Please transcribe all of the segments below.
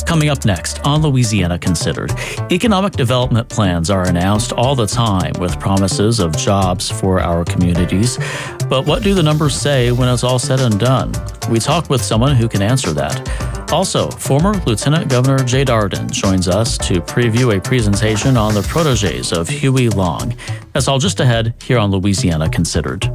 Coming up next on Louisiana Considered, economic development plans are announced all the time with promises of jobs for our communities. But what do the numbers say when it's all said and done? We talk with someone who can answer that. Also, former Lieutenant Governor Jay Darden joins us to preview a presentation on the protégés of Huey Long. That's all just ahead here on Louisiana Considered.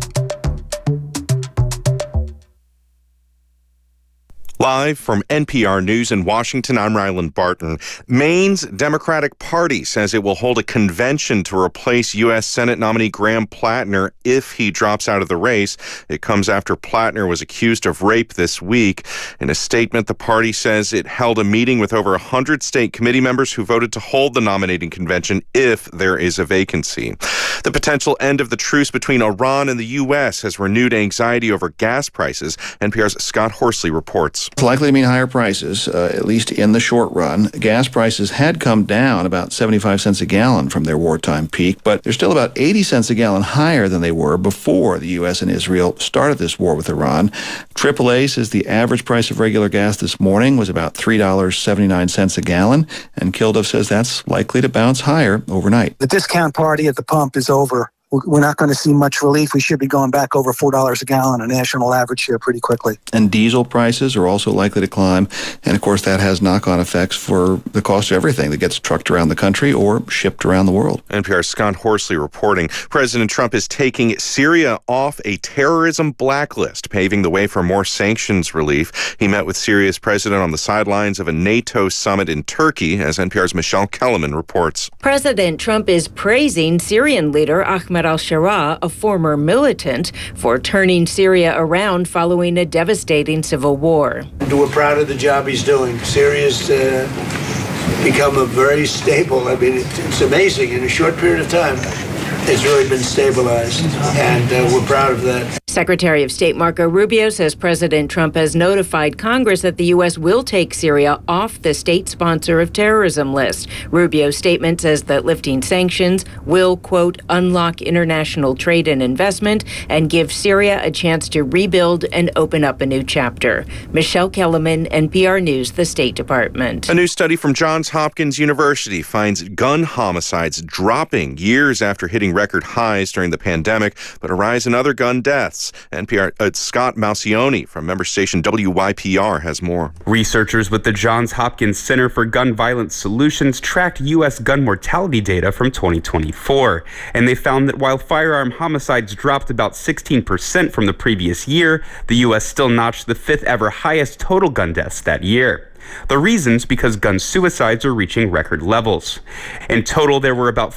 Live from NPR News in Washington, I'm Ryland Barton. Maine's Democratic Party says it will hold a convention to replace U.S. Senate nominee Graham Plattner if he drops out of the race. It comes after Plattner was accused of rape this week. In a statement, the party says it held a meeting with over 100 state committee members who voted to hold the nominating convention if there is a vacancy. The potential end of the truce between Iran and the U.S. has renewed anxiety over gas prices. NPR's Scott Horsley reports. It's likely to mean higher prices, at least in the short run. Gas prices had come down about 75 cents a gallon from their wartime peak, but they're still about 80 cents a gallon higher than they were before the U.S. and Israel started this war with Iran. AAA says the average price of regular gas this morning was about $3.79 a gallon, and Kilduff says that's likely to bounce higher overnight. The discount party at the pump is over. We're not going to see much relief. We should be going back over $4 a gallon, a national average here pretty quickly. And diesel prices are also likely to climb. And, of course, that has knock-on effects for the cost of everything that gets trucked around the country or shipped around the world. NPR's Scott Horsley reporting. President Trump is taking Syria off a terrorism blacklist, paving the way for more sanctions relief. He met with Syria's president on the sidelines of a NATO summit in Turkey, as NPR's Michelle Kellerman reports. President Trump is praising Syrian leader Ahmed al-Sharaa, a former militant, for turning Syria around following a devastating civil war. We're proud of the job he's doing. Syria's become a very stable, it's amazing. In a short period of time, it's really been stabilized, and we're proud of that. Secretary of State Marco Rubio says President Trump has notified Congress that the U.S. will take Syria off the state sponsor of terrorism list. Rubio's statement says that lifting sanctions will, quote, unlock international trade and investment and give Syria a chance to rebuild and open up a new chapter. Michelle Kellerman, NPR News, the State Department. A new study from Johns Hopkins University finds gun homicides dropping years after hitting record highs during the pandemic, but a rise in other gun deaths. NPR Scott Maucione from member station WYPR has more. Researchers with the Johns Hopkins Center for Gun Violence Solutions tracked U.S. gun mortality data from 2024, and they found that while firearm homicides dropped about 16% from the previous year, the U.S. still notched the fifth ever highest total gun deaths that year. The reason's because gun suicides are reaching record levels. In total, there were about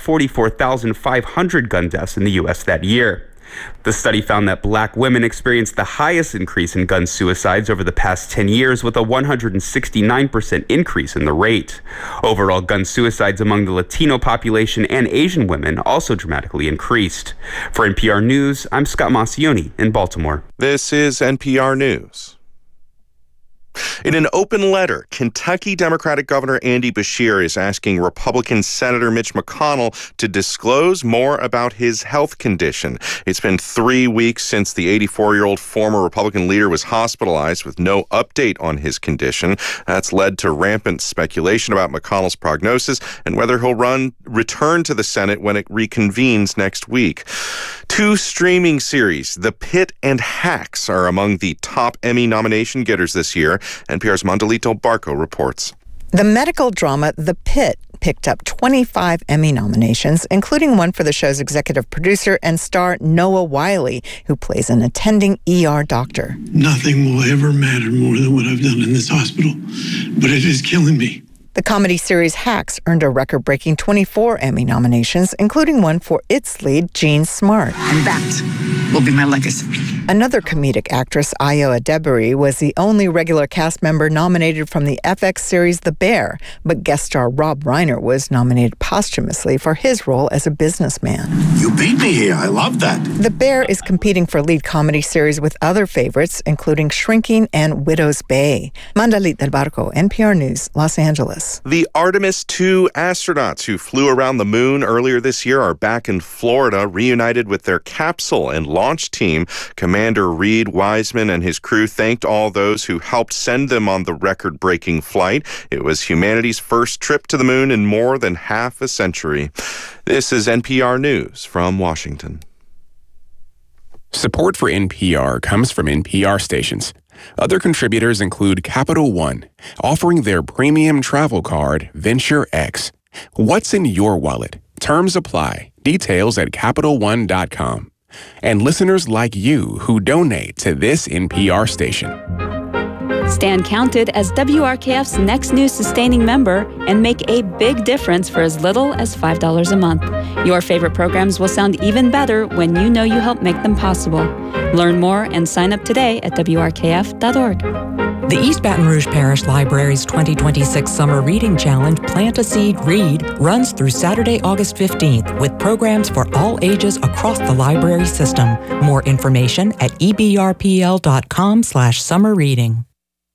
44,500 gun deaths in the U.S. that year. The study found that black women experienced the highest increase in gun suicides over the past 10 years, with a 169% increase in the rate. Overall, gun suicides among the Latino population and Asian women also dramatically increased. For NPR News, I'm Scott Maucione in Baltimore. This is NPR News. In an open letter, Kentucky Democratic Governor Andy Beshear is asking Republican Senator Mitch McConnell to disclose more about his health condition. It's been 3 weeks since the 84-year-old former Republican leader was hospitalized with no update on his condition. That's led to rampant speculation about McConnell's prognosis and whether he'll return to the Senate when it reconvenes next week. 2 streaming series, The Pitt and Hacks, are among the top Emmy nomination getters this year. NPR's Mondalito Barco reports. The medical drama The Pitt picked up 25 Emmy nominations, including one for the show's executive producer and star Noah Wyle, who plays an attending ER doctor. Nothing will ever matter more than what I've done in this hospital, but it is killing me. The comedy series Hacks earned a record-breaking 24 Emmy nominations, including one for its lead, Jean Smart. And that will be my legacy. Another comedic actress, Ayo Edebiri, was the only regular cast member nominated from the FX series The Bear, but guest star Rob Reiner was nominated posthumously for his role as a businessman. You beat me here. I love that. The Bear is competing for lead comedy series with other favorites, including Shrinking and Widow's Bay. Mandalit del Barco, NPR News, Los Angeles. The Artemis II astronauts who flew around the moon earlier this year are back in Florida, reunited with their capsule and launch team. Commander Reed Wiseman and his crew thanked all those who helped send them on the record-breaking flight. It was humanity's first trip to the moon in more than half a century. This is NPR News from Washington. Support for NPR comes from NPR stations. Other contributors include Capital One, offering their premium travel card, Venture X. What's in your wallet? Terms apply. Details at CapitalOne.com. And listeners like you who donate to this NPR station. Stand counted as WRKF's next new sustaining member and make a big difference for as little as $5 a month. Your favorite programs will sound even better when you know you help make them possible. Learn more and sign up today at WRKF.org. The East Baton Rouge Parish Library's 2026 Summer Reading Challenge, Plant a Seed, Read, runs through Saturday, August 15th with programs for all ages across the library system. More information at ebrpl.com/summerreading.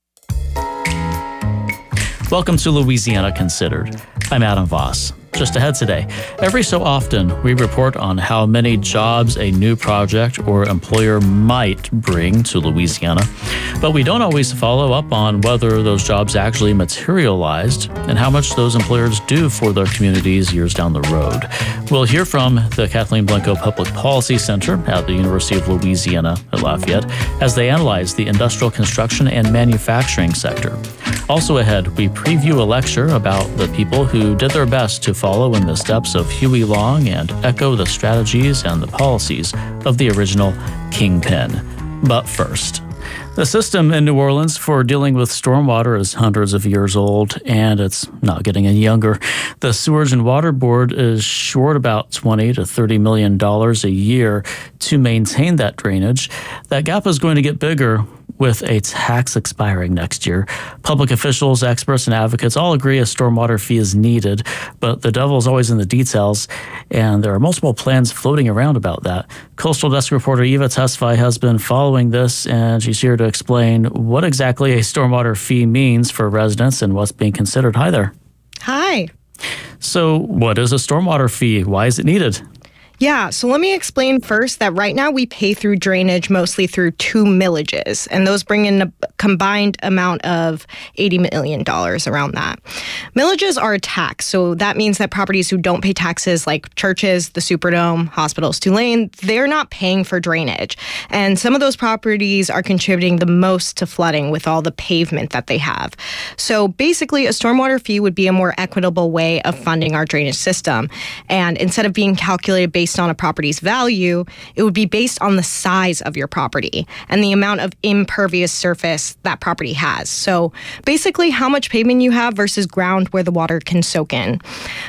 Welcome to Louisiana Considered. I'm Adam Voss. Just ahead today, every so often we report on how many jobs a new project or employer might bring to Louisiana, but we don't always follow up on whether those jobs actually materialized and how much those employers do for their communities years down the road. We'll hear from the Kathleen Blanco Public Policy Center at the University of Louisiana at Lafayette as they analyze the industrial construction and manufacturing sector. Also ahead, we preview a lecture about the people who did their best to follow in the steps of Huey Long and echo the strategies and the policies of the original Kingpin. But first, the system in New Orleans for dealing with stormwater is hundreds of years old, and it's not getting any younger. The Sewage and Water Board is short about $20 to $30 million a year to maintain that drainage. That gap is going to get bigger with a tax expiring next year. Public officials, experts, and advocates all agree a stormwater fee is needed, but the devil is always in the details, and there are multiple plans floating around about that. Coastal Desk reporter Eva Tesfaye has been following this, and she's here to explain what exactly a stormwater fee means for residents and what's being considered. Hi there. Hi. So what is a stormwater fee? Why is it needed? Yeah, so let me explain first that right now we pay through drainage mostly through 2 millages, and those bring in a combined amount of $80 million around that. Millages are a tax, so that means that properties who don't pay taxes like churches, the Superdome, hospitals, Tulane, they're not paying for drainage. And some of those properties are contributing the most to flooding with all the pavement that they have. So basically, a stormwater fee would be a more equitable way of funding our drainage system. And instead of being calculated based on a property's value, it would be based on the size of your property and the amount of impervious surface that property has. So basically how much pavement you have versus ground where the water can soak in.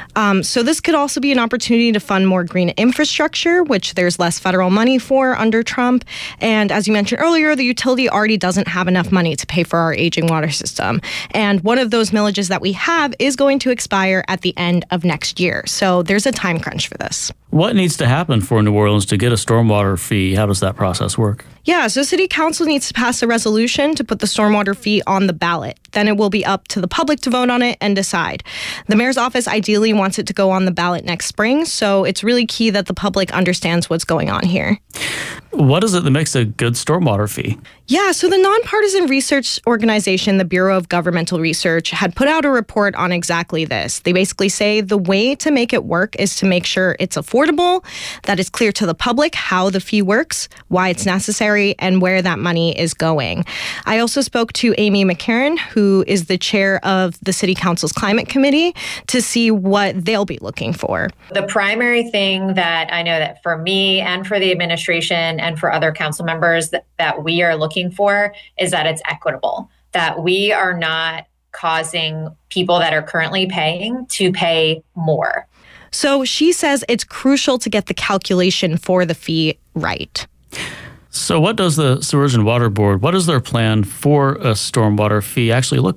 So this could also be an opportunity to fund more green infrastructure, which there's less federal money for under Trump. And as you mentioned earlier, the utility already doesn't have enough money to pay for our aging water system. And one of those millages that we have is going to expire at the end of next year. So there's a time crunch for this. What needs to happen for New Orleans to get a stormwater fee? How does that process work? Yeah, so City Council needs to pass a resolution to put the stormwater fee on the ballot. Then it will be up to the public to vote on it and decide. The mayor's office ideally wants it to go on the ballot next spring, so it's really key that the public understands what's going on here. What is it that makes a good stormwater fee? Yeah, so the nonpartisan research organization, the Bureau of Governmental Research, had put out a report on exactly this. They basically say the way to make it work is to make sure it's affordable, that it's clear to the public how the fee works, why it's necessary, and where that money is going. I also spoke to Amy McCarran, who is the chair of the City Council's Climate Committee, to see what they'll be looking for. The primary thing that I know that for me and for the administration and for other council members that we are looking for is that it's equitable, that we are not causing people that are currently paying to pay more. So she says it's crucial to get the calculation for the fee right. So what does the Sewage and Water Board, what does their plan for a stormwater fee actually look like?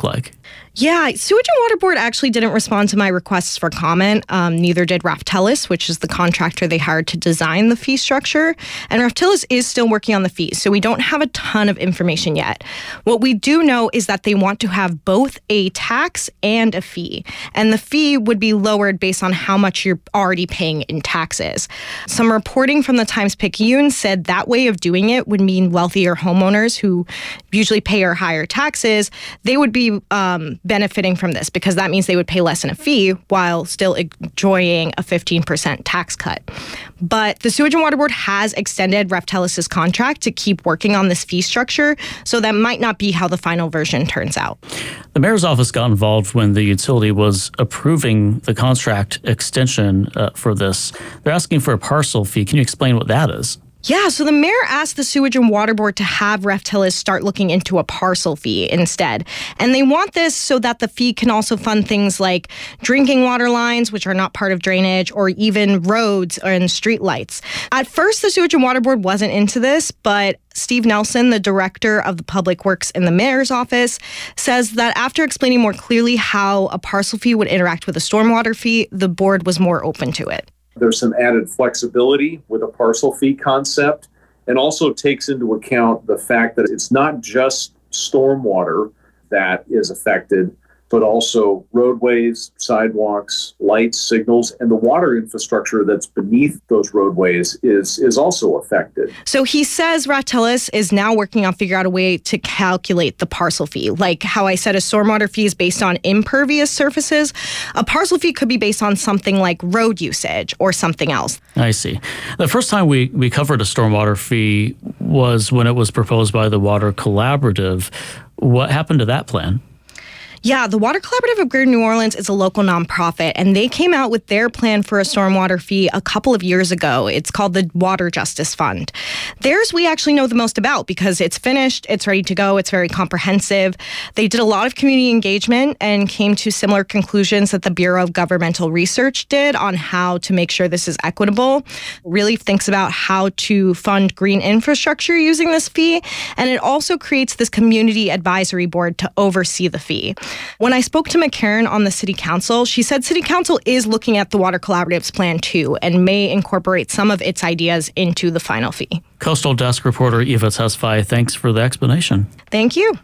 Yeah, Sewage and Water Board actually didn't respond to my requests for comment. Neither did Raftellus, which is the contractor they hired to design the fee structure. And Raftellus is still working on the fees, so we don't have a ton of information yet. What we do know is that they want to have both a tax and a fee. And the fee would be lowered based on how much you're already paying in taxes. Some reporting from the Times-Picayune said that way of doing it would mean wealthier homeowners who usually pay higher taxes, they would be benefiting from this because that means they would pay less in a fee while still enjoying a 15% tax cut. But the Sewage and Water Board has extended Raftellis' contract to keep working on this fee structure, so that might not be how the final version turns out. The mayor's office got involved when the utility was approving the contract extension for this. They're asking for a parcel fee. Can you explain what that is? Yeah, so the mayor asked the Sewage and Water Board to have Raftellus start looking into a parcel fee instead. And they want this so that the fee can also fund things like drinking water lines, which are not part of drainage, or even roads and street lights. At first, the Sewage and Water Board wasn't into this, but Steve Nelson, the director of the Public Works in the mayor's office, says that after explaining more clearly how a parcel fee would interact with a stormwater fee, the board was more open to it. There's some added flexibility with a parcel fee concept, and also takes into account the fact that it's not just stormwater that is affected, but also roadways, sidewalks, lights, signals, and the water infrastructure that's beneath those roadways is also affected. So he says Raftellus is now working on figuring out a way to calculate the parcel fee. Like how I said a stormwater fee is based on impervious surfaces, a parcel fee could be based on something like road usage or something else. I see. The first time we covered a stormwater fee was when it was proposed by the Water Collaborative. What happened to that plan? Yeah, the Water Collaborative of Greater New Orleans is a local nonprofit, and they came out with their plan for a stormwater fee a couple of years ago. It's called the Water Justice Fund. Theirs we actually know the most about because it's finished, it's ready to go, it's very comprehensive. They did a lot of community engagement and came to similar conclusions that the Bureau of Governmental Research did on how to make sure this is equitable. It really thinks about how to fund green infrastructure using this fee, and it also creates this community advisory board to oversee the fee. When I spoke to McCarran on the City Council, she said City Council is looking at the Water Collaborative's plan too and may incorporate some of its ideas into the final fee. Coastal Desk reporter Eva Tesfaye, thanks for the explanation. Thank you.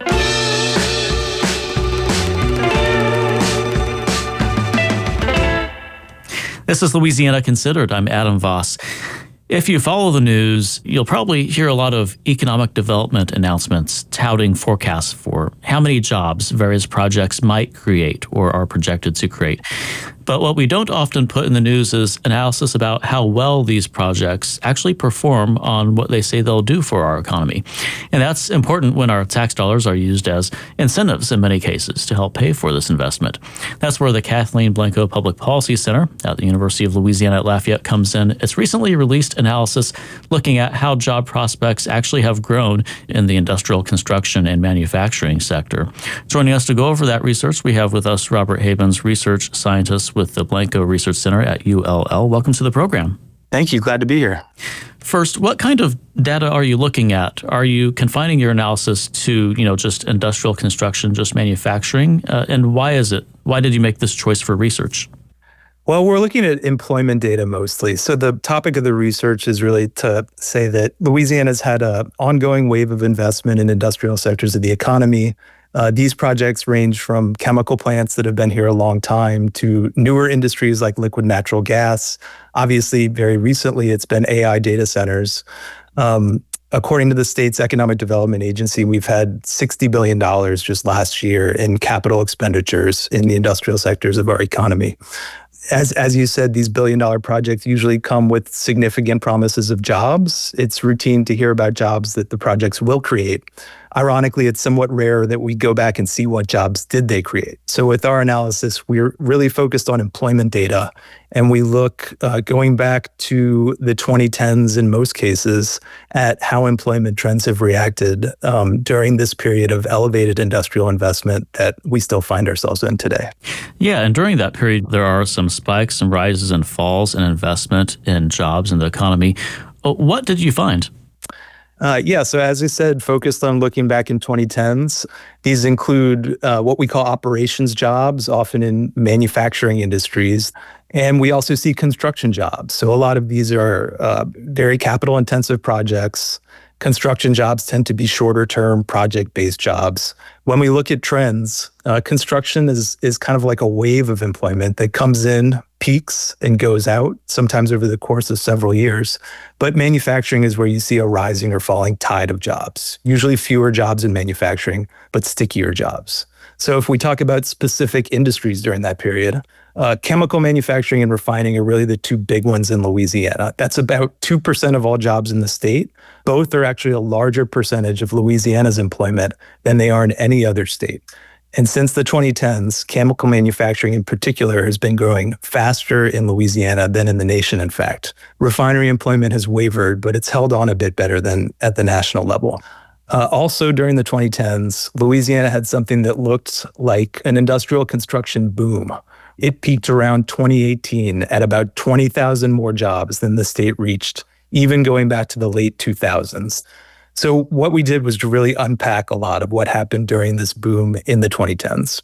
This is Louisiana Considered. I'm Adam Voss. If you follow the news, you'll probably hear a lot of economic development announcements touting forecasts for how many jobs various projects might create or are projected to create. But what we don't often put in the news is analysis about how well these projects actually perform on what they say they'll do for our economy. And that's important when our tax dollars are used as incentives in many cases to help pay for this investment. That's where the Kathleen Blanco Public Policy Center at the University of Louisiana at Lafayette comes in. It's recently released analysis looking at how job prospects actually have grown in the industrial construction and manufacturing sector. Joining us to go over that research, we have with us Robert Habens, research scientist with the Blanco Research Center at ULL. Welcome to the program. Thank you. Glad to be here. First, what kind of data are you looking at? Are you confining your analysis to, just industrial construction, just manufacturing? And why is it? Why did you make this choice for research? Well, we're looking at employment data mostly. So the topic of the research is really to say that Louisiana's had an ongoing wave of investment in industrial sectors of the economy. These projects range from chemical plants that have been here a long time to newer industries like liquid natural gas. Obviously, very recently, it's been AI data centers. According to the state's Economic Development Agency, we've had $60 billion just last year in capital expenditures in the industrial sectors of our economy. As you said, these billion-dollar projects usually come with significant promises of jobs. It's routine to hear about jobs that the projects will create. Ironically, it's somewhat rare that we go back and see what jobs did they create. So with our analysis, we're really focused on employment data, and we look going back to the 2010s in most cases at how employment trends have reacted during this period of elevated industrial investment that we still find ourselves in today. Yeah, and during that period, there are some spikes, some rises and falls in investment in jobs in the economy. What did you find? So as I said, focused on looking back in 2010s. These include what we call operations jobs, often in manufacturing industries. And we also see construction jobs. So a lot of these are very capital-intensive projects. Construction jobs tend to be shorter-term, project-based jobs. When we look at trends, construction is kind of like a wave of employment that comes in, peaks, and goes out, sometimes over the course of several years. But manufacturing is where you see a rising or falling tide of jobs, usually fewer jobs in manufacturing, but stickier jobs. So if we talk about specific industries during that period, chemical manufacturing and refining are really the two big ones in Louisiana. That's about 2% of all jobs in the state. Both are actually a larger percentage of Louisiana's employment than they are in any other state. And since the 2010s, chemical manufacturing in particular has been growing faster in Louisiana than in the nation, in fact. Refinery employment has wavered, but it's held on a bit better than at the national level. Also during the 2010s, Louisiana had something that looked like an industrial construction boom. It peaked around 2018 at about 20,000 more jobs than the state reached, even going back to the late 2000s. So what we did was to really unpack a lot of what happened during this boom in the 2010s.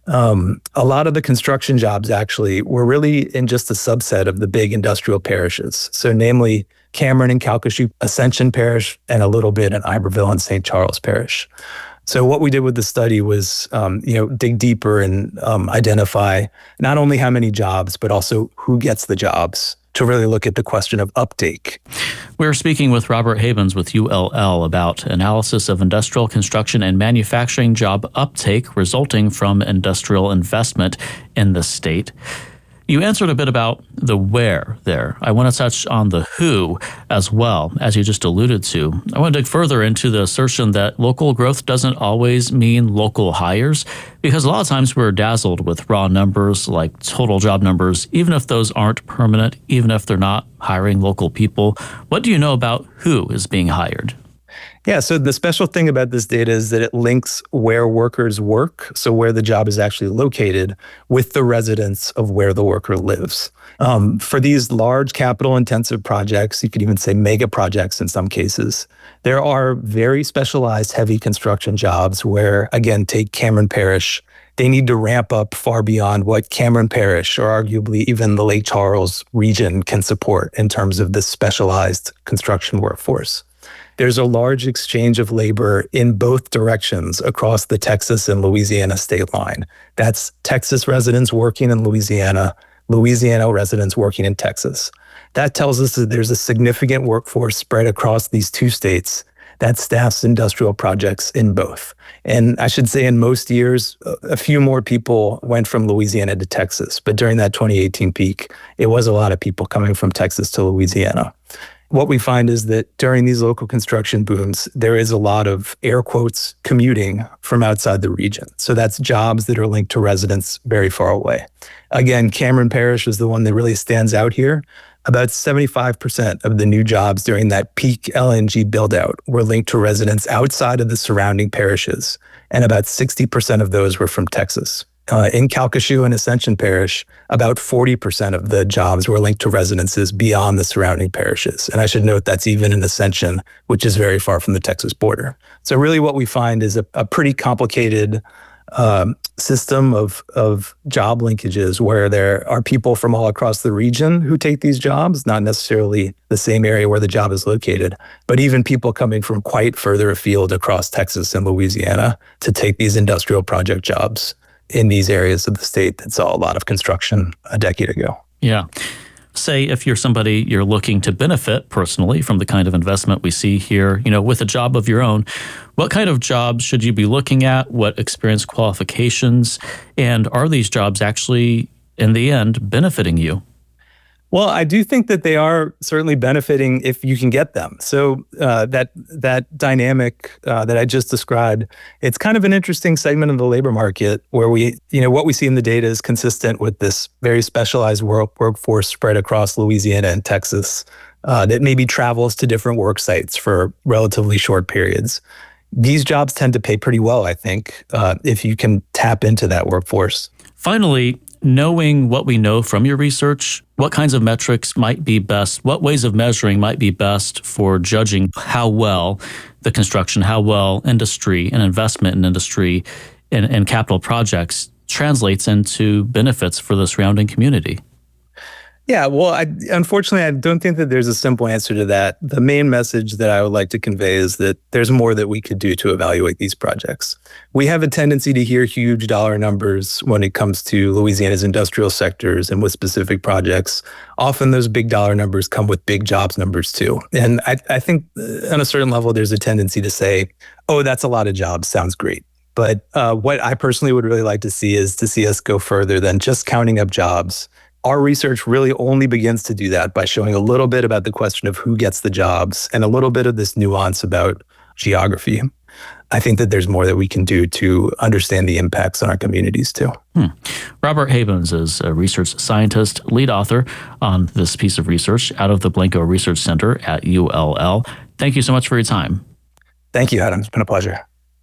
A lot of the construction jobs actually were really in just a subset of the big industrial parishes. So namely Cameron and Calcasieu, Ascension Parish, and a little bit in Iberville and St. Charles Parish. So what we did with the study was, dig deeper and identify not only how many jobs, but also who gets the jobs, to really look at the question of uptake. We're speaking with Robert Habens with ULL about analysis of industrial construction and manufacturing job uptake resulting from industrial investment in the state. You answered a bit about the where there. I want to touch on the who as well, as you just alluded to. I want to dig further into the assertion that local growth doesn't always mean local hires, because a lot of times we're dazzled with raw numbers like total job numbers, even if those aren't permanent, even if they're not hiring local people. What do you know about who is being hired? Yeah, so the special thing about this data is that it links where workers work, so where the job is actually located, with the residence of where the worker lives. For these large capital-intensive projects, you could even say mega projects in some cases, there are very specialized heavy construction jobs where, again, take Cameron Parish, they need to ramp up far beyond what Cameron Parish or arguably even the Lake Charles region can support in terms of this specialized construction workforce. There's a large exchange of labor in both directions across the Texas and Louisiana state line. That's Texas residents working in Louisiana, Louisiana residents working in Texas. That tells us that there's a significant workforce spread across these two states that staffs industrial projects in both. And I should say in most years, a few more people went from Louisiana to Texas. But during that 2018 peak, it was a lot of people coming from Texas to Louisiana. What we find is that during these local construction booms, there is a lot of, air quotes, commuting from outside the region. So that's jobs that are linked to residents very far away. Again, Cameron Parish is the one that really stands out here. About 75% of the new jobs during that peak LNG build-out were linked to residents outside of the surrounding parishes, and about 60% of those were from Texas. In Calcasieu and Ascension Parish, about 40% of the jobs were linked to residences beyond the surrounding parishes. And I should note that's even in Ascension, which is very far from the Texas border. So really what we find is a pretty complicated system of job linkages where there are people from all across the region who take these jobs, not necessarily the same area where the job is located, but even people coming from quite further afield across Texas and Louisiana to take these industrial project jobs in these areas of the state that saw a lot of construction a decade ago. Yeah. Say if you're somebody you're looking to benefit personally from the kind of investment we see here, with a job of your own, what kind of jobs should you be looking at? What experience qualifications? And are these jobs actually, in the end, benefiting you? Well, I do think that they are certainly benefiting if you can get them. So that dynamic that I just described, it's kind of an interesting segment of the labor market where what we see in the data is consistent with this very specialized workforce spread across Louisiana and Texas that maybe travels to different work sites for relatively short periods. These jobs tend to pay pretty well, I think, if you can tap into that workforce. Finally, knowing what we know from your research, what kinds of metrics might be best, what ways of measuring might be best for judging how well the construction, how well industry and investment in industry and capital projects translates into benefits for the surrounding community? Yeah, well, unfortunately, I don't think that there's a simple answer to that. The main message that I would like to convey is that there's more that we could do to evaluate these projects. We have a tendency to hear huge dollar numbers when it comes to Louisiana's industrial sectors and with specific projects. Often those big dollar numbers come with big jobs numbers too. And I think on a certain level, there's a tendency to say, oh, that's a lot of jobs, sounds great. But what I personally would really like to see is to see us go further than just counting up jobs. Our research really only begins to do that by showing a little bit about the question of who gets the jobs and a little bit of this nuance about geography. I think that there's more that we can do to understand the impacts on our communities too. Robert Habens is a research scientist, lead author on this piece of research out of the Blanco Research Center at ULL. Thank you so much for your time. Thank you, Adam. It's been a pleasure.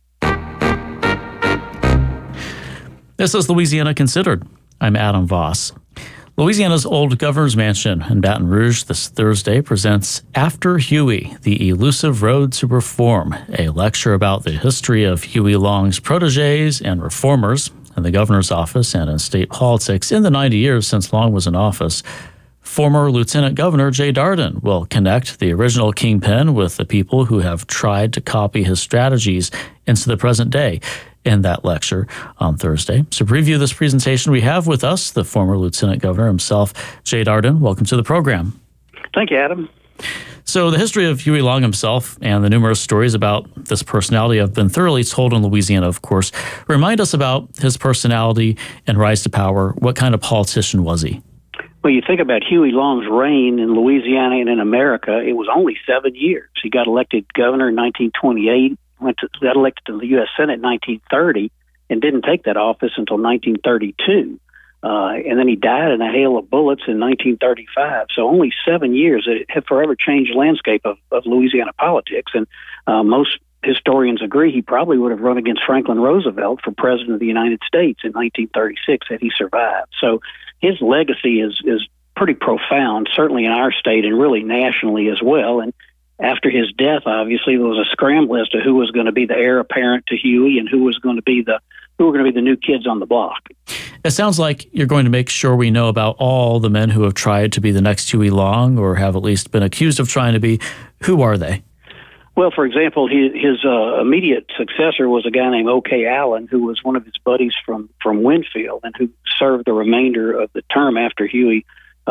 This is Louisiana Considered. I'm Adam Voss. Louisiana's Old Governor's Mansion in Baton Rouge this Thursday presents After Huey, the Elusive Road to Reform, a lecture about the history of Huey Long's protégés and reformers in the governor's office and in state politics in the 90 years since Long was in office. Former Lieutenant Governor Jay Darden will connect the original kingpin with the people who have tried to copy his strategies into the present day in that lecture on Thursday. To preview this presentation, we have with us the former Lieutenant Governor himself, Jay Darden. Welcome to the program. Thank you, Adam. So the history of Huey Long himself and the numerous stories about this personality have been thoroughly told in Louisiana, of course. Remind us about his personality and rise to power. What kind of politician was he? Well, you think about Huey Long's reign in Louisiana and in America, it was only 7 years. He got elected governor in 1928, got elected to the U.S. Senate in 1930, and didn't take that office until 1932. And then he died in a hail of bullets in 1935. So only 7 years. It had forever changed the landscape of Louisiana politics. And most historians agree he probably would have run against Franklin Roosevelt for president of the United States in 1936 had he survived. So his legacy is pretty profound, certainly in our state and really nationally as well. And after his death, obviously, there was a scramble as to who was going to be the heir apparent to Huey and who were going to be the new kids on the block. It sounds like you're going to make sure we know about all the men who have tried to be the next Huey Long or have at least been accused of trying to be. Who are they? Well, for example, his immediate successor was a guy named O.K. Allen, who was one of his buddies from Winfield and who served the remainder of the term after Huey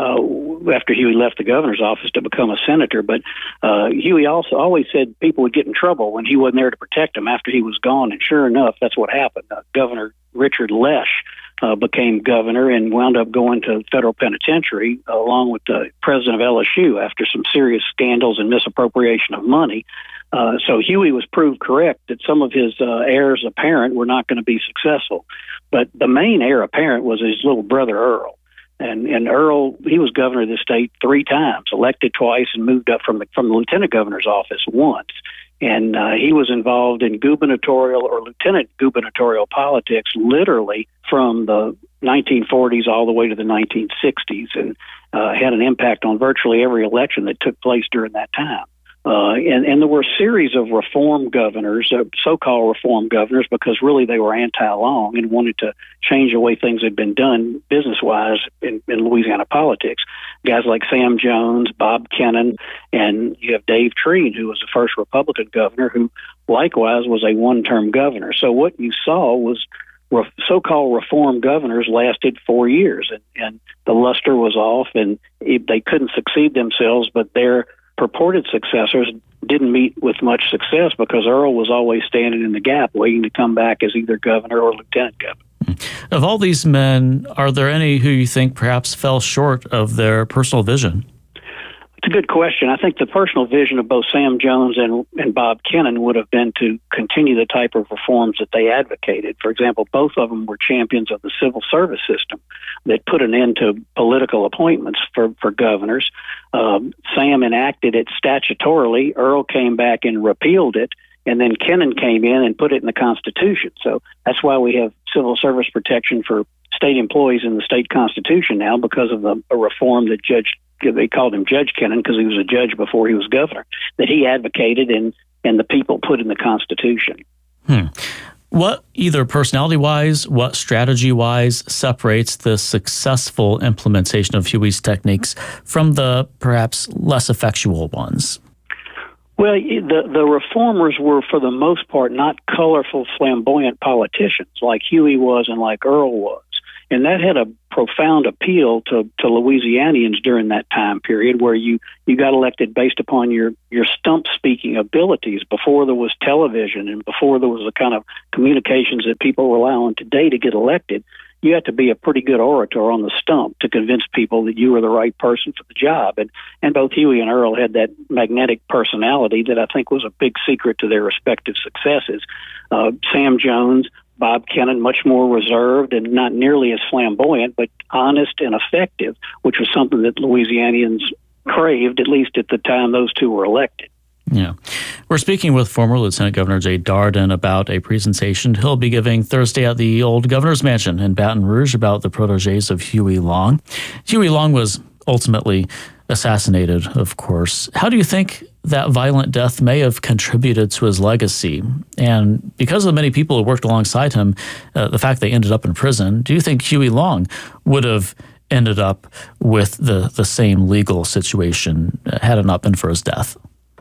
left the governor's office to become a senator. But Huey also always said people would get in trouble when he wasn't there to protect them after he was gone. And sure enough, that's what happened. Governor Richard Lesh became governor and wound up going to federal penitentiary along with the president of LSU after some serious scandals and misappropriation of money. So Huey was proved correct that some of his heirs apparent were not going to be successful. But the main heir apparent was his little brother Earl. And Earl, he was governor of the state 3 times, elected twice, and moved up from the lieutenant governor's office once. And he was involved in gubernatorial or lieutenant gubernatorial politics literally from the 1940s all the way to the 1960s, and had an impact on virtually every election that took place during that time. And there were a series of reform governors, so-called reform governors, because really they were anti-Long and wanted to change the way things had been done business-wise in Louisiana politics. Guys like Sam Jones, Bob Kennon, and you have Dave Treen, who was the first Republican governor, who likewise was a one-term governor. So what you saw was so-called reform governors lasted 4 years, and the luster was off, and they couldn't succeed themselves, but their purported successors didn't meet with much success because Earl was always standing in the gap waiting to come back as either governor or lieutenant governor. Of all these men, are there any who you think perhaps fell short of their personal vision? It's a good question. I think the personal vision of both Sam Jones and Bob Kennon would have been to continue the type of reforms that they advocated. For example, both of them were champions of the civil service system that put an end to political appointments for governors. Sam enacted it statutorily. Earl came back and repealed it. And then Kennon came in and put it in the Constitution. So that's why we have civil service protection for state employees in the state constitution now because of a reform that they called him Judge Kennan because he was a judge before he was governor, that he advocated and the people put in the Constitution. What, either personality-wise, what strategy-wise, separates the successful implementation of Huey's techniques from the perhaps less effectual ones? Well, the reformers were, for the most part, not colorful, flamboyant politicians like Huey was and like Earl was. And that had a profound appeal to Louisianians during that time period where you got elected based upon your stump speaking abilities before there was television and before there was the kind of communications that people rely on today to get elected. You had to be a pretty good orator on the stump to convince people that you were the right person for the job. And both Huey and Earl had that magnetic personality that I think was a big secret to their respective successes. Sam Jones, Bob Kennan, much more reserved and not nearly as flamboyant, but honest and effective, which was something that Louisianians craved, at least at the time those two were elected. Yeah. We're speaking with former Lieutenant Governor Jay Darden about a presentation he'll be giving Thursday at the old Governor's Mansion in Baton Rouge about the protégés of Huey Long. Huey Long was ultimately assassinated, of course. How do you think that violent death may have contributed to his legacy? And because of the many people who worked alongside him, the fact they ended up in prison, do you think Huey Long would have ended up with the same legal situation had it not been for his death?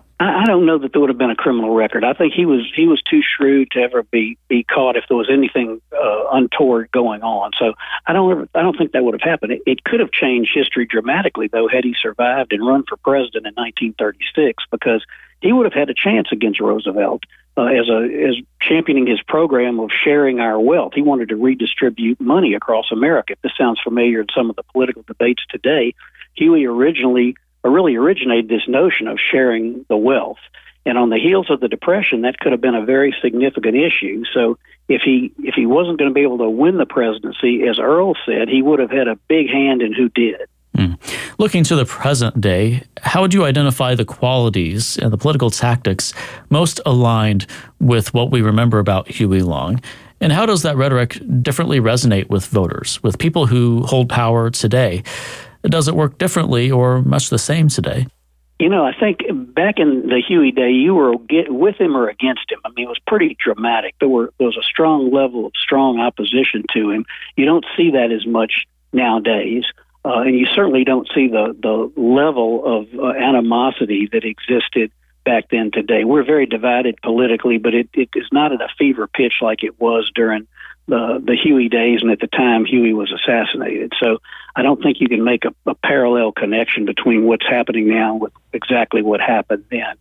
I don't know that there would have been a criminal record. I think he was too shrewd to ever be caught if there was anything untoward going on. So I don't think that would have happened. It could have changed history dramatically, though, had he survived and run for president in 1936, because he would have had a chance against Roosevelt as championing his program of sharing our wealth. He wanted to redistribute money across America. If this sounds familiar in some of the political debates today, Huey really originated this notion of sharing the wealth. And on the heels of the Depression, that could have been a very significant issue. So if he wasn't going to be able to win the presidency, as Earl said, he would have had a big hand in who did. Looking to the present day, how would you identify the qualities and the political tactics most aligned with what we remember about Huey Long? And how does that rhetoric differently resonate with voters, with people who hold power today? Does it work differently or much the same today? You know, I think back in the Huey day, you were with him or against him. I mean, it was pretty dramatic. There was a strong level of strong opposition to him. You don't see that as much nowadays. And you certainly don't see the level of animosity that existed back then today. We're very divided politically, but it is not at a fever pitch like it was during the Huey days and at the time Huey was assassinated. So I don't think you can make a parallel connection between what's happening now with exactly what happened then.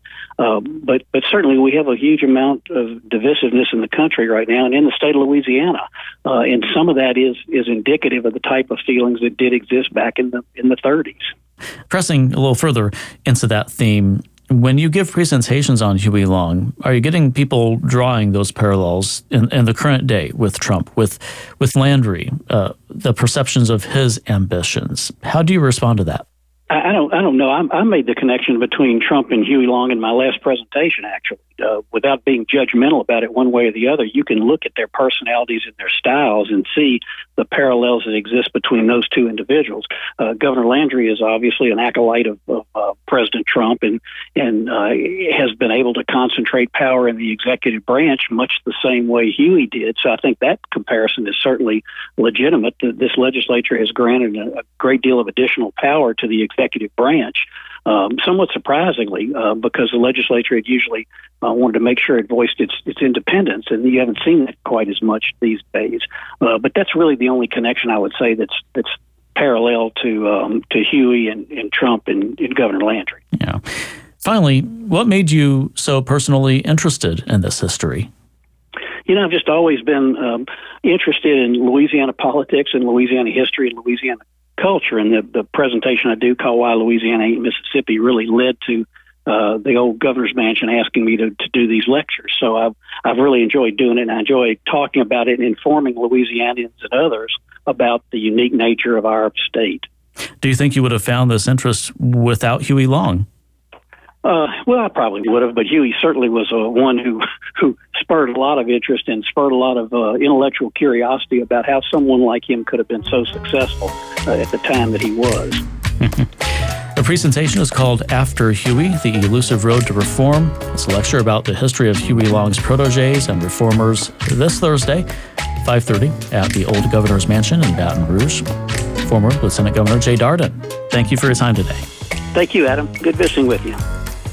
But certainly we have a huge amount of divisiveness in the country right now and in the state of Louisiana. And some of that is indicative of the type of feelings that did exist back in the 30s. Pressing a little further into that theme, when you give presentations on Huey Long, are you getting people drawing those parallels in the current day with Trump, with Landry, the perceptions of his ambitions? How do you respond to that? I don't know. I made the connection between Trump and Huey Long in my last presentation, actually. Without being judgmental about it one way or the other, you can look at their personalities and their styles and see the parallels that exist between those two individuals. Governor Landry is obviously an acolyte of President Trump and has been able to concentrate power in the executive branch much the same way Huey did. So I think that comparison is certainly legitimate. This legislature has granted a great deal of additional power to the executive branch. Somewhat surprisingly, because the legislature had usually wanted to make sure it voiced its independence, and you haven't seen that quite as much these days. But that's really the only connection I would say that's parallel to Huey and Trump and Governor Landry. Yeah. Finally, what made you so personally interested in this history? You know, I've just always been interested in Louisiana politics and Louisiana history and Louisiana culture, and the presentation I do call Why Louisiana Ain't Mississippi really led to the old Governor's Mansion asking me to do these lectures. So I've really enjoyed doing it, and I enjoy talking about it and informing Louisianians and others about the unique nature of our state. Do you think you would have found this interest without Huey Long? Well, I probably would have, but Huey certainly was one who spurred a lot of interest and spurred a lot of intellectual curiosity about how someone like him could have been so successful at the time that he was. The presentation is called After Huey, The Elusive Road to Reform. It's a lecture about the history of Huey Long's protégés and reformers this Thursday, 5:30 at the Old Governor's Mansion in Baton Rouge. Former Lieutenant Governor Jay Dardenne, thank you for your time today. Thank you, Adam. Good visiting with you.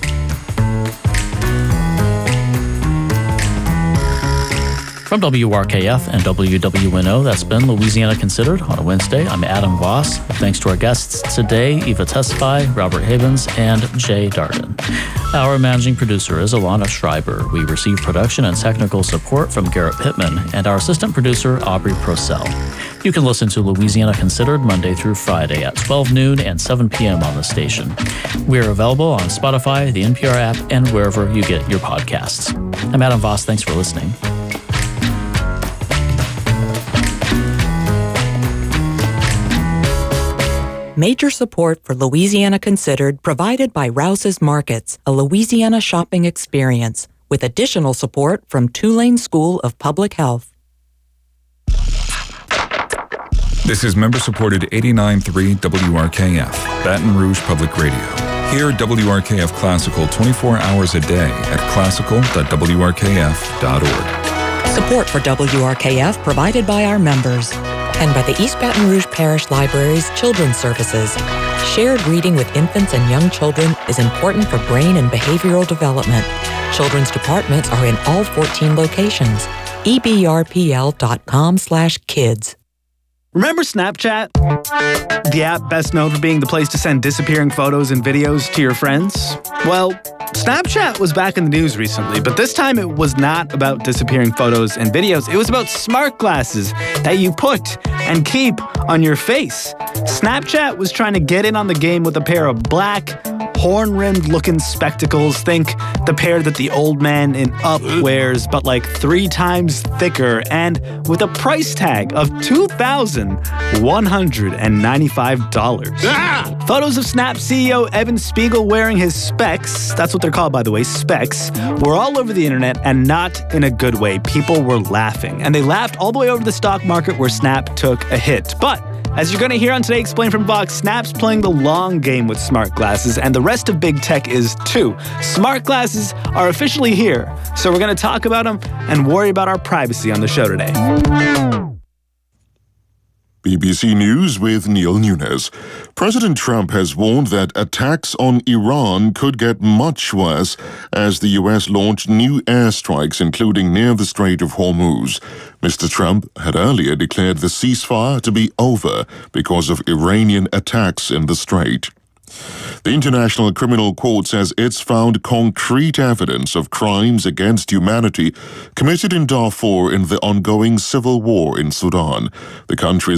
From WRKF and WWNO, that's been Louisiana Considered on a Wednesday. I'm Adam Voss. Thanks to our guests today, Eva Tesfaye, Robert Havens, and Jay Dardenne. Our managing producer is Alana Schreiber. We receive production and technical support from Garrett Pittman, and our assistant producer, Aubrey Procell. You can listen to Louisiana Considered Monday through Friday at 12 noon and 7 p.m. on the station. We are available on Spotify, the NPR app, and wherever you get your podcasts. I'm Adam Voss. Thanks for listening. Major support for Louisiana Considered provided by Rouse's Markets, a Louisiana shopping experience, with additional support from Tulane School of Public Health. This is member-supported 89.3 WRKF, Baton Rouge Public Radio. Hear WRKF Classical 24 hours a day at classical.wrkf.org. Support for WRKF provided by our members and by the East Baton Rouge Parish Library's Children's Services. Shared reading with infants and young children is important for brain and behavioral development. Children's departments are in all 14 locations. ebrpl.com/kids. Remember Snapchat? The app best known for being the place to send disappearing photos and videos to your friends? Well, Snapchat was back in the news recently, but this time it was not about disappearing photos and videos. It was about smart glasses that you put and keep on your face. Snapchat was trying to get in on the game with a pair of black, horn-rimmed looking spectacles. Think the pair that the old man in Up wears, but like 3 times thicker, and with a price tag of $2,195. Photos of Snap CEO Evan Spiegel wearing his specs, that's what they're called by the way, specs, were all over the internet, and not in a good way. People were laughing, and they laughed all the way over to the stock market where Snap took a hit. But as you're going to hear on Today Explained from Vox, Snap's playing the long game with smart glasses, and the rest of big tech is too. Smart glasses are officially here, so we're going to talk about them and worry about our privacy on the show today. BBC News with Neil Nunes. President Trump has warned that attacks on Iran could get much worse as the U.S. launched new airstrikes, including near the Strait of Hormuz. Mr. Trump had earlier declared the ceasefire to be over because of Iranian attacks in the strait. The International Criminal Court says it's found concrete evidence of crimes against humanity committed in Darfur in the ongoing civil war in Sudan. The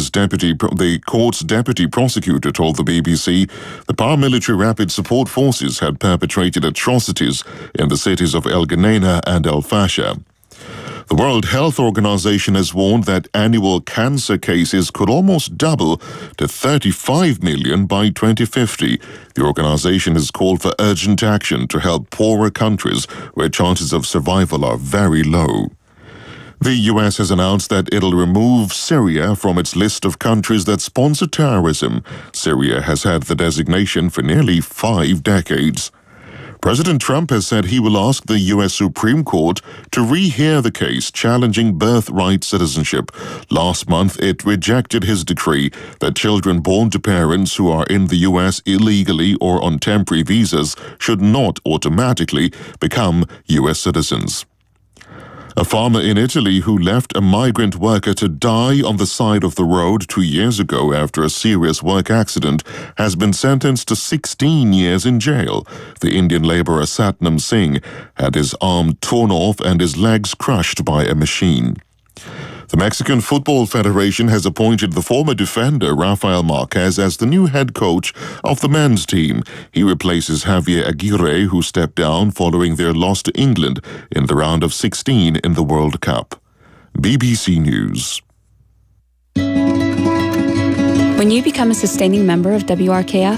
court's deputy prosecutor told the BBC the paramilitary Rapid Support Forces had perpetrated atrocities in the cities of El Geneina and El Fasher. The World Health Organization has warned that annual cancer cases could almost double to 35 million by 2050. The organization has called for urgent action to help poorer countries where chances of survival are very low. The U.S. has announced that it'll remove Syria from its list of countries that sponsor terrorism. Syria has had the designation for nearly 5 decades. President Trump has said he will ask the U.S. Supreme Court to rehear the case challenging birthright citizenship. Last month, it rejected his decree that children born to parents who are in the U.S. illegally or on temporary visas should not automatically become U.S. citizens. A farmer in Italy who left a migrant worker to die on the side of the road 2 years ago after a serious work accident has been sentenced to 16 years in jail. The Indian laborer Satnam Singh had his arm torn off and his legs crushed by a machine. The Mexican Football Federation has appointed the former defender Rafael Marquez as the new head coach of the men's team. He replaces Javier Aguirre, who stepped down following their loss to England in the round of 16 in the World Cup. BBC News. When you become a sustaining member of WRKF,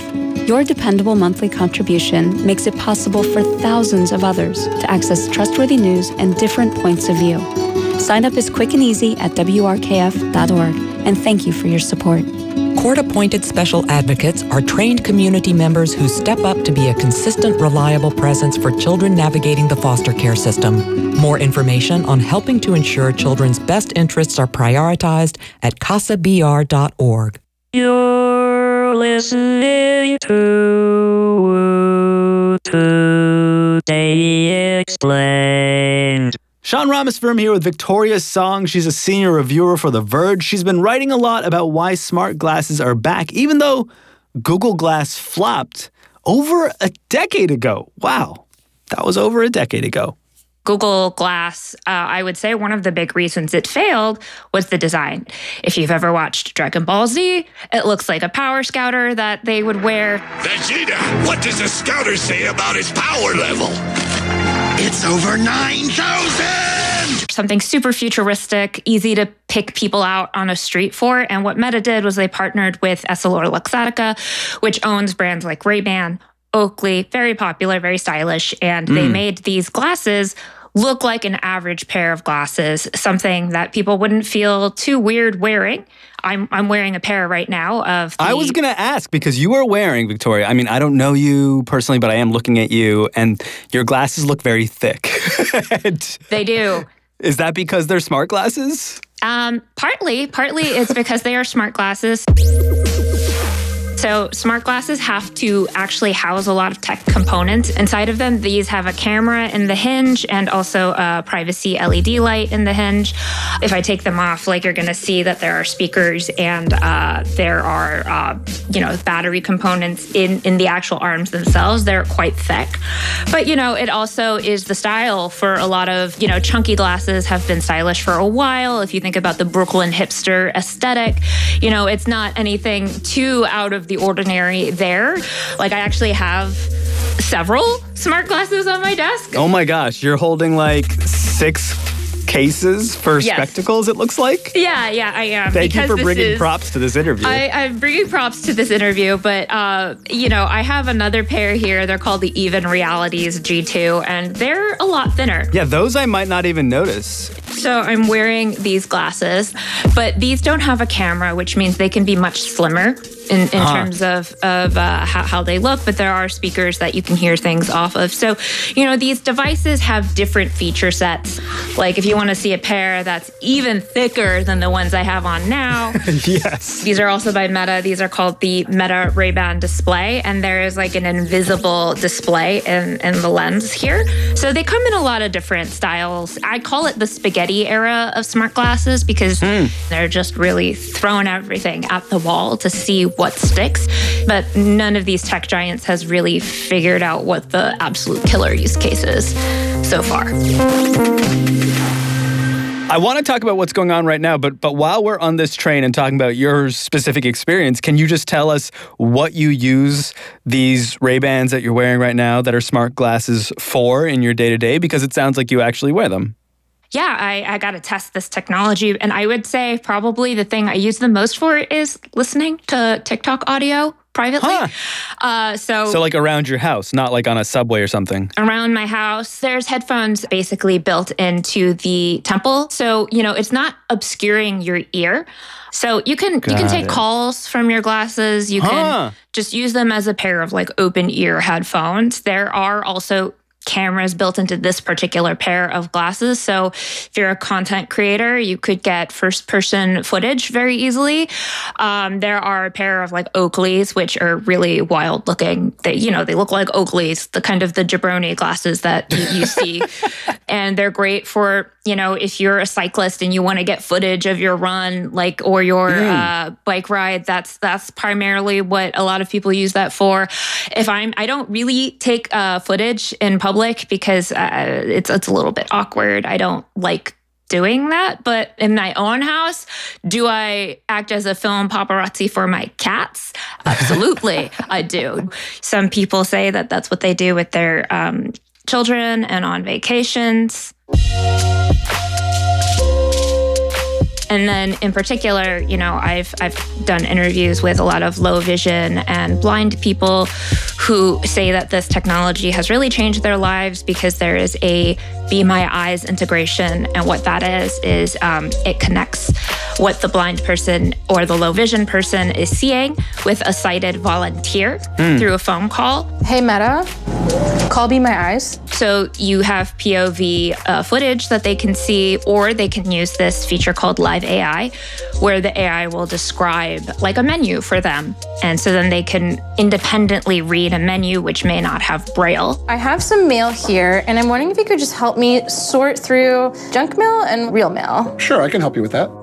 Your dependable monthly contribution makes it possible for thousands of others to access trustworthy news and different points of view. Sign up is quick and easy at WRKF.org, and thank you for your support. Court-appointed special advocates are trained community members who step up to be a consistent, reliable presence for children navigating the foster care system. More information on helping to ensure children's best interests are prioritized at CASABR.org. You're listening to Today Explained. Sean Rameswaram here with Victoria Song. She's a senior reviewer for The Verge. She's been writing a lot about why smart glasses are back, even though Google Glass flopped over a decade ago. Wow, that was over a decade ago. Google Glass, I would say one of the big reasons it failed was the design. If you've ever watched Dragon Ball Z, it looks like a power scouter that they would wear. Vegeta, what does a scouter say about his power level? It's over 9,000! Something super futuristic, easy to pick people out on a street for. And what Meta did was they partnered with EssilorLuxottica, which owns brands like Ray-Ban, Oakley, very popular, very stylish. And they made these glasses look like an average pair of glasses, something that people wouldn't feel too weird wearing. I'm wearing a pair right now of I was going to ask, because you are wearing, Victoria, I mean, I don't know you personally, but I am looking at you, and your glasses look very thick. They do. Is that because they're smart glasses? Partly it's because they are smart glasses. So smart glasses have to actually house a lot of tech components inside of them. These have a camera in the hinge and also a privacy LED light in the hinge. If I take them off, like, you're going to see that there are speakers and there are, battery components in the actual arms themselves. They're quite thick. But, it also is the style for a lot of, chunky glasses have been stylish for a while. If you think about the Brooklyn hipster aesthetic, it's not anything too out of the ordinary there. Like, I actually have several smart glasses on my desk. Oh my gosh, you're holding like 6 cases for spectacles, it looks like? Yeah, I am. Thank you for bringing props to this interview. I'm bringing props to this interview, but, I have another pair here. They're called the Even Realities G2, and they're a lot thinner. Yeah, those I might not even notice. So I'm wearing these glasses, but these don't have a camera, which means they can be much slimmer in terms of how they look, but there are speakers that you can hear things off of. So, these devices have different feature sets. Like, if you want to see a pair that's even thicker than the ones I have on now. Yes. These are also by Meta. These are called the Meta Ray-Ban display, and there is like an invisible display in the lens here. So they come in a lot of different styles. I call it the spaghetti era of smart glasses because they're just really throwing everything at the wall to see what sticks. But none of these tech giants has really figured out what the absolute killer use case is so far. I want to talk about what's going on right now, but while we're on this train and talking about your specific experience, can you just tell us what you use these Ray-Bans that you're wearing right now that are smart glasses for in your day-to-day? Because it sounds like you actually wear them. Yeah, I got to test this technology. And I would say probably the thing I use the most for is listening to TikTok audio privately. So like around your house, not like on a subway or something. Around my house, there's headphones basically built into the temple. So, it's not obscuring your ear. So you can take calls from your glasses. You can just use them as a pair of like open ear headphones. There are also cameras built into this particular pair of glasses. So if you're a content creator, you could get first-person footage very easily. There are a pair of like Oakleys, which are really wild looking. They look like Oakleys, the kind of the jabroni glasses that you see. And they're great for, if you're a cyclist and you want to get footage of your run, or your bike ride, that's primarily what a lot of people use that for. I don't really take footage in public because it's a little bit awkward. I don't like doing that. But in my own house, do I act as a film paparazzi for my cats? Absolutely, I do. Some people say that that's what they do with their children and on vacations. And then in particular, you know, I've done interviews with a lot of low vision and blind people who say that this technology has really changed their lives because there is a Be My Eyes integration. And what that is it connects what the blind person or the low vision person is seeing with a sighted volunteer through a phone call. Hey, Meta, call Be My Eyes. So you have POV footage that they can see, or they can use this feature called Live AI, where the AI will describe like a menu for them. And so then they can independently read a menu which may not have Braille. I have some mail here, and I'm wondering if you could just help me sort through junk mail and real mail. Sure, I can help you with that.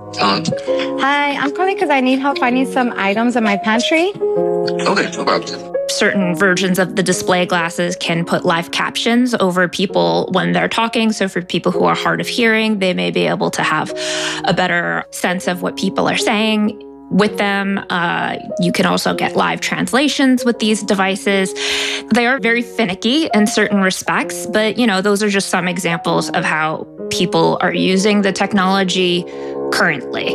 Hi, I'm calling because I need help finding some items in my pantry. Okay, no problem. Certain versions of the display glasses can put live captions over people when they're talking. So for people who are hard of hearing, they may be able to have a better sense of what people are saying with them. You can also get live translations with these devices. They are very finicky in certain respects, but you know, those are just some examples of how people are using the technology currently.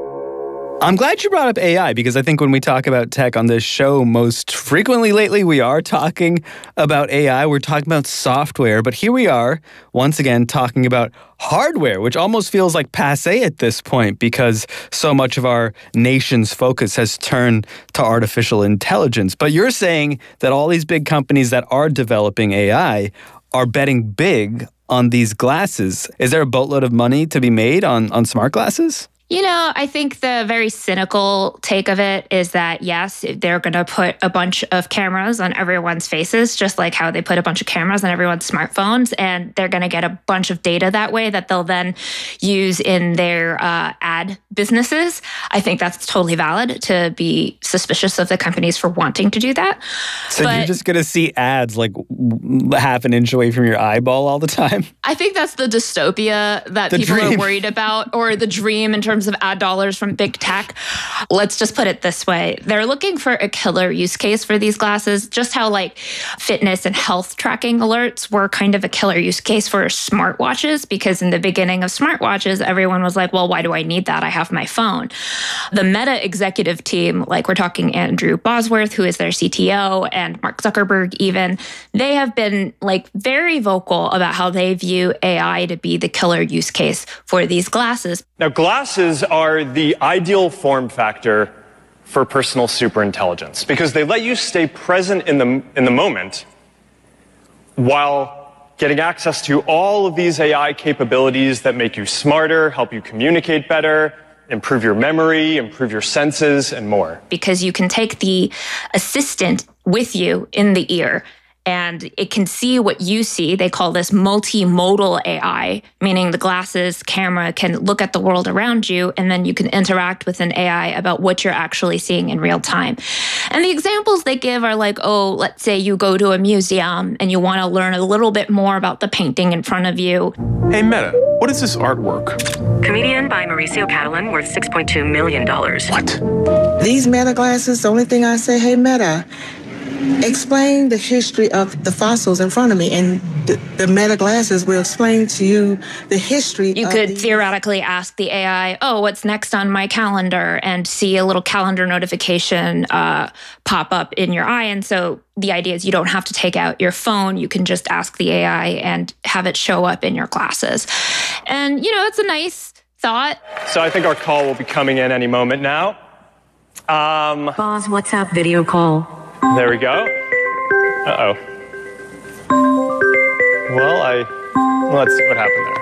I'm glad you brought up AI because I think when we talk about tech on this show most frequently lately, we are talking about AI. We're talking about software, but here we are once again talking about hardware, which almost feels like passé at this point because so much of our nation's focus has turned to artificial intelligence. But you're saying that all these big companies that are developing AI are betting big on these glasses. Is there a boatload of money to be made on smart glasses? You know, I think the very cynical take of it is that, yes, they're going to put a bunch of cameras on everyone's faces, just like how they put a bunch of cameras on everyone's smartphones, and they're going to get a bunch of data that way that they'll then use in their ad businesses. I think that's totally valid to be suspicious of the companies for wanting to do that. So you're just going to see ads like half an inch away from your eyeball all the time? I think that's the dystopia that people are worried about, or the dream in terms of ad dollars from big tech. Let's just put it this way. They're looking for a killer use case for these glasses, just how like fitness and health tracking alerts were kind of a killer use case for smartwatches, because in the beginning of smartwatches, everyone was like, well, why do I need that? I have my phone. The Meta executive team, like we're talking Andrew Bosworth, who is their CTO, and Mark Zuckerberg even, they have been like very vocal about how they view AI to be the killer use case for these glasses. Now, glasses are the ideal form factor for personal superintelligence because they let you stay present in the moment while getting access to all of these AI capabilities that make you smarter, help you communicate better, improve your memory, improve your senses, and more. Because you can take the assistant with you in the ear, and it can see what you see. They call this multimodal AI, meaning the glasses camera can look at the world around you, and then you can interact with an AI about what you're actually seeing in real time. And the examples they give are like, oh, let's say you go to a museum and you want to learn a little bit more about the painting in front of you. Hey, Meta, what is this artwork? Comedian by Mauricio Catalan, worth $6.2 million. What? These Meta glasses, the only thing I say, hey, Meta, explain the history of the fossils in front of me, and the Meta glasses will explain to you the history. You could theoretically ask the AI, oh, what's next on my calendar, and see a little calendar notification pop up in your eye. And so the idea is you don't have to take out your phone. You can just ask the AI and have it show up in your glasses. And, you know, it's a nice thought. So I think our call will be coming in any moment now. Boss, WhatsApp video call. There we go. Uh-oh. Well, let's see what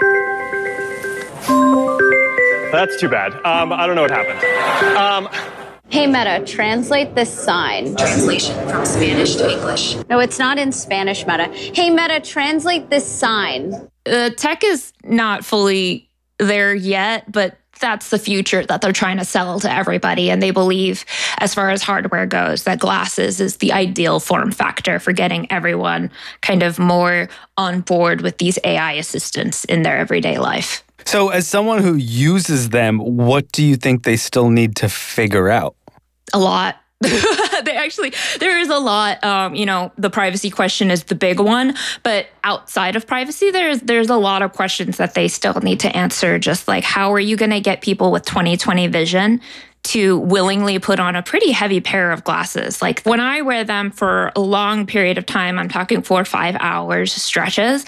happened there. That's too bad. I don't know what happened. Hey, Meta, translate this sign. Translation from Spanish to English. No, it's not in Spanish, Meta. Hey, Meta, translate this sign. Tech is not fully there yet, but that's the future that they're trying to sell to everybody. And they believe, as far as hardware goes, that glasses is the ideal form factor for getting everyone kind of more on board with these AI assistants in their everyday life. So as someone who uses them, what do you think they still need to figure out? A lot. There is a lot. The privacy question is the big one, but outside of privacy, there's a lot of questions that they still need to answer. Just like, how are you going to get people with 20/20 vision to willingly put on a pretty heavy pair of glasses? Like when I wear them for a long period of time, I'm talking 4 or 5 hours stretches,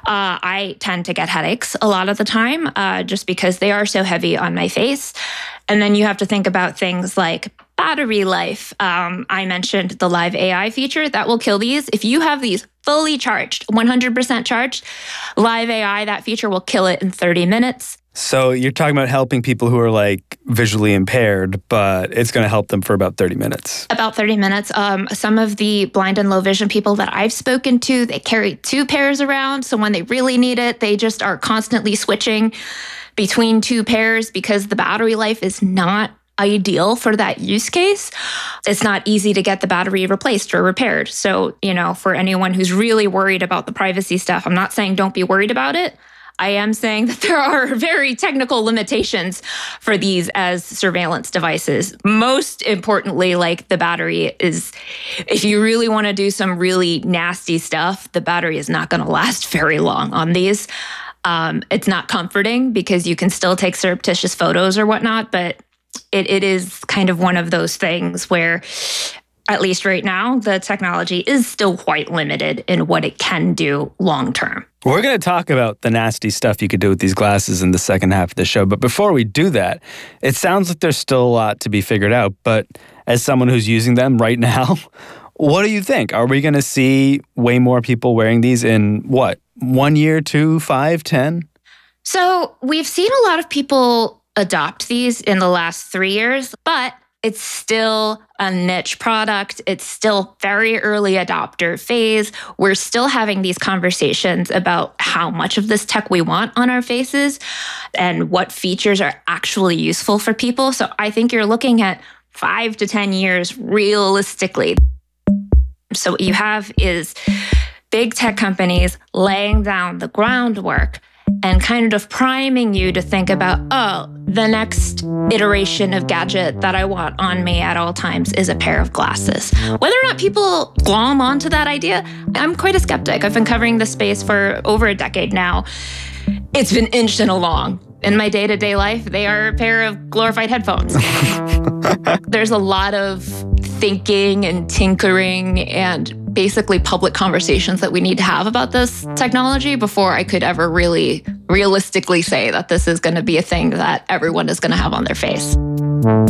I tend to get headaches a lot of the time, just because they are so heavy on my face. And then you have to think about things like battery life. I mentioned the Live AI feature that will kill these. If you have these fully charged, 100% charged, Live AI, that feature will kill it in 30 minutes. So you're talking about helping people who are like visually impaired, but it's going to help them for about 30 minutes. About 30 minutes. Some of the blind and low vision people that I've spoken to, they carry 2 pairs around. So when they really need it, they just are constantly switching between 2 pairs because the battery life is not ideal for that use case. It's not easy to get the battery replaced or repaired. So, for anyone who's really worried about the privacy stuff, I'm not saying don't be worried about it. I am saying that there are very technical limitations for these as surveillance devices. Most importantly, like the battery is, if you really want to do some really nasty stuff, the battery is not going to last very long on these. It's not comforting because you can still take surreptitious photos or whatnot, but it is kind of one of those things where, at least right now, the technology is still quite limited in what it can do long term. We're going to talk about the nasty stuff you could do with these glasses in the second half of the show. But before we do that, it sounds like there's still a lot to be figured out. But as someone who's using them right now, what do you think? Are we going to see way more people wearing these in 1 year, 2, 5, 10? So we've seen a lot of people adopt these in the last 3 years, but it's still a niche product. It's still very early adopter phase. We're still having these conversations about how much of this tech we want on our faces and what features are actually useful for people. So I think you're looking at 5 to 10 years realistically. So what you have is big tech companies laying down the groundwork and kind of priming you to think about, the next iteration of gadget that I want on me at all times is a pair of glasses. Whether or not people glom onto that idea, I'm quite a skeptic. I've been covering this space for over a decade now. It's been inching along. In my day-to-day life, they are a pair of glorified headphones. There's a lot of thinking and tinkering and basically public conversations that we need to have about this technology before I could ever really realistically say that this is going to be a thing that everyone is going to have on their face.